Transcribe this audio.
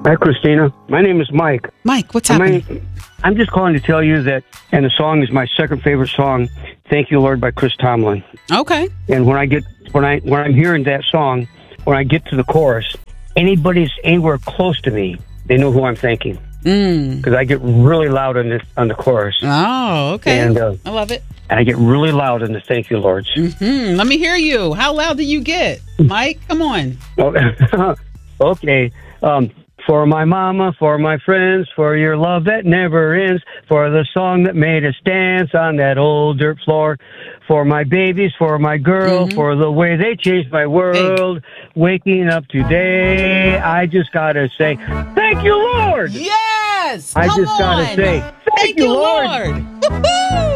Hi, Christina. My name is Mike. Mike, what's happening? I'm just calling to tell you that, and the song is my second favorite song, "Thank You, Lord" by Chris Tomlin. Okay. And when I'm hearing that song, when I get to the chorus, anybody's anywhere close to me, they know who I'm thanking. Because I get really loud on the chorus. Oh, okay. And I love it. And I get really loud in the "Thank You, Lords." Let me hear you. How loud do you get? Mike, come on. Okay. For my mama, for my friends, for your love that never ends, for the song that made us dance on that old dirt floor, for my babies, for my girl, for the way they changed my world. Waking up today, I just gotta say, thank you, Lord! Yes! I just gotta say, thank you, Lord!